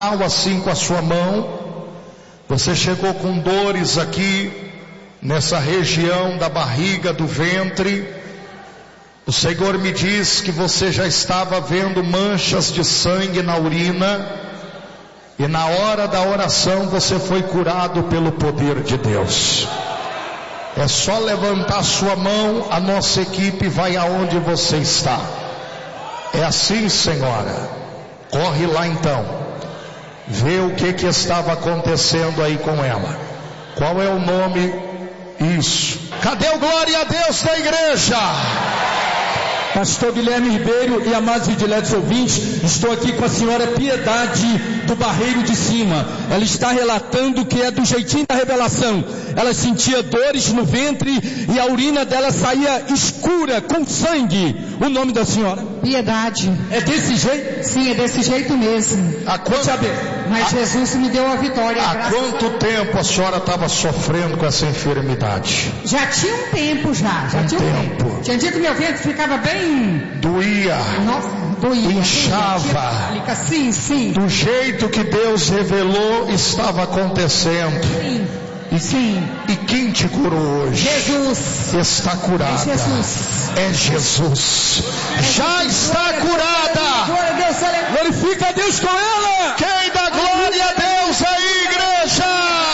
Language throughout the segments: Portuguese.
assim com a sua mão. Você chegou com dores aqui nessa região da barriga, do ventre. O Senhor me diz que você já estava vendo manchas de sangue na urina, e na hora da oração você foi curado pelo poder de Deus. É só levantar sua mão, a nossa equipe vai aonde você está. É assim, senhora. Corre lá então, vê o que estava acontecendo aí com ela. Qual é o nome? Isso. Cadê o glória a Deus da igreja? Pastor Guilherme Ribeiro e amados e diletos ouvintes, estou aqui com a senhora Piedade do Barreiro de Cima. Ela está relatando que é do jeitinho da revelação. Ela sentia dores no ventre e a urina dela saía escura, com sangue. O nome da senhora? Piedade. É desse jeito? Sim, é desse jeito mesmo. Mas Jesus me deu a vitória. Há quanto tempo a senhora estava sofrendo com essa enfermidade? Já tinha um tempo já. Tinha um tempo. Tinha dia que meu ventre ficava bem... Doía. Nossa, doía. Inchava. Sim. Do jeito que Deus revelou, estava acontecendo. Sim. E quem te curou hoje? Jesus. Está curada. É Jesus. Já está curada. Glória a Deus, aleluia. Glorifica a Deus com ela. Quem dá glória a Deus aí, igreja?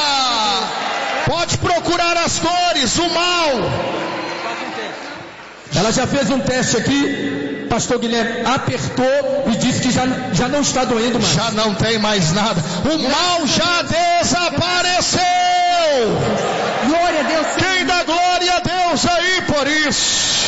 Pode procurar as dores, o mal. Ela já fez um teste aqui, pastor Guilherme apertou e disse que já não está doendo mais. Já não tem mais nada. O mal já desapareceu. Glória a Deus. Quem dá glória a Deus aí por isso?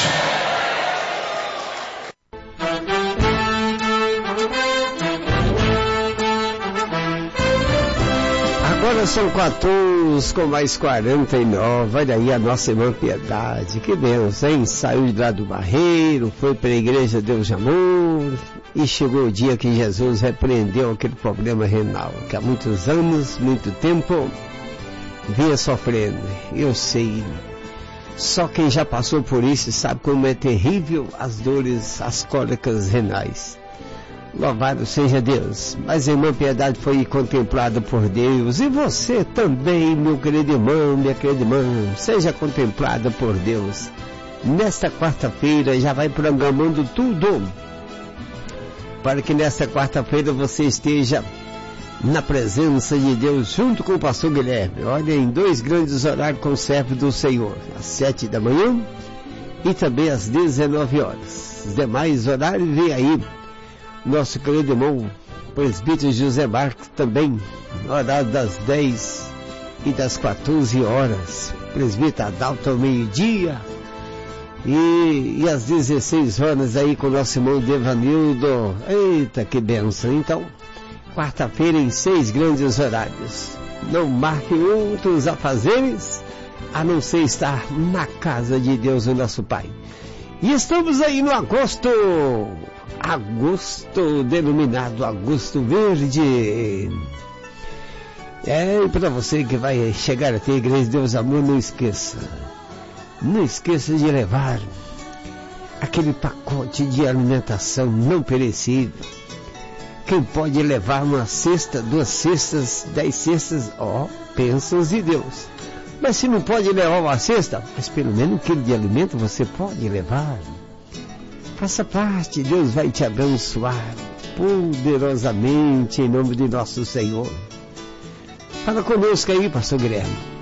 Agora são 14 com mais 49. Olha aí a nossa irmã Piedade. Que bênção, hein? Saiu de lá do Barreiro, foi para a igreja Deus de Amor, e chegou o dia que Jesus repreendeu aquele problema renal que há muitos anos, muito tempo vinha sofrendo. Eu sei, só quem já passou por isso sabe como é terrível as dores, as cólicas renais. Louvado seja Deus. Mas a irmã Piedade foi contemplada por Deus, e você também, meu querido irmão, minha querida irmã, seja contemplada por Deus. Nesta quarta-feira já vai programando tudo para que nesta quarta-feira você esteja na presença de Deus junto com o pastor Guilherme. Olha, em 2 grandes horários com o servo do Senhor, às 7 da manhã e também às 19 horas. Os demais horários vem aí nosso querido irmão presbítero José Marcos, também no horário das 10 e das 14 horas. Presbítero Adalto ao meio-dia e às 16 horas aí com o nosso irmão Devanildo. Eita, que bênção! Então, quarta-feira em 6 grandes horários. Não marque outros afazeres a não ser estar na casa de Deus, o nosso Pai. E estamos aí no agosto denominado Agosto Verde. E para você que vai chegar até a igreja de Deus Amor, não esqueça de levar aquele pacote de alimentação não perecível. Quem pode levar uma cesta, 2 cestas, 10 cestas, bênçãos de Deus. Mas se não pode levar uma cesta, mas pelo menos 1 quilo de alimento você pode levar. Faça parte, Deus vai te abençoar poderosamente em nome de nosso Senhor. Fala conosco aí, pastor Guilherme.